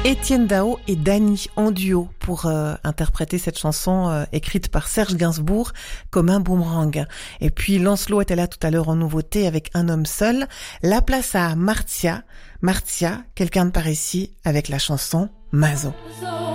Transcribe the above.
Étienne Dao et Dany en duo pour interpréter cette chanson écrite par Serge Gainsbourg comme un boomerang. Et puis Lancelot était là tout à l'heure en nouveauté avec Un homme seul. La place à Martia, quelqu'un de par ici avec la chanson Mazo.